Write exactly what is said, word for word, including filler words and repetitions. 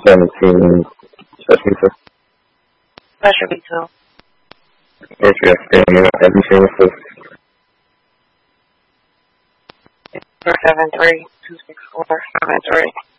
seventeen, Chester. Pressure B two. Okay, and everything is four seven three two six four seven three.